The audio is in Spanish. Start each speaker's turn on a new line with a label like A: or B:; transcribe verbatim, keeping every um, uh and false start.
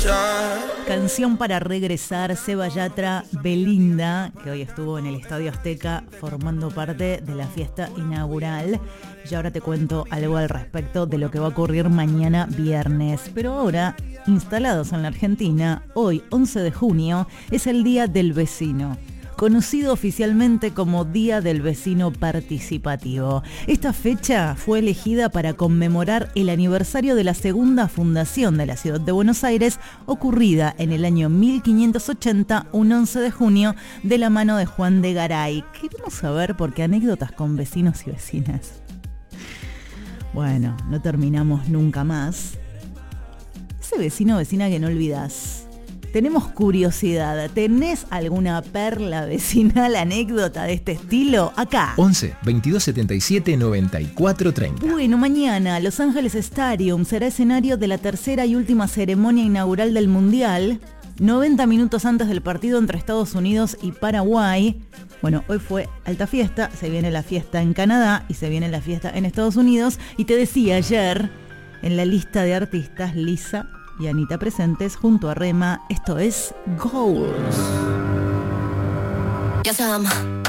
A: Canción para regresar, Seba Yatra, Belinda, que hoy estuvo en el Estadio Azteca formando parte de la fiesta inaugural. Y ahora te cuento algo al respecto de lo que va a ocurrir mañana viernes. Pero ahora, instalados en la Argentina, hoy, once de junio, es el Día del Vecino, conocido oficialmente como Día del Vecino Participativo. Esta fecha fue elegida para conmemorar el aniversario de la segunda fundación de la ciudad de Buenos Aires, ocurrida en el año mil quinientos ochenta, un once de junio, de la mano de Juan de Garay. Queremos saber por qué anécdotas con vecinos y vecinas. Bueno, no terminamos nunca más. Ese vecino o vecina que no olvidás. Tenemos curiosidad. ¿Tenés alguna perla vecinal, anécdota de este estilo? Acá.
B: once, veintidós setenta y siete, noventa y cuatro treinta.
A: Bueno, mañana Los Ángeles Stadium será escenario de la tercera y última ceremonia inaugural del Mundial. noventa minutos antes del partido entre Estados Unidos y Paraguay. Bueno, hoy fue alta fiesta. Se viene la fiesta en Canadá y se viene la fiesta en Estados Unidos. Y te decía ayer, en la lista de artistas, Lisa y Anita presentes junto a Rema. Esto es Goals.
C: Yes, I'm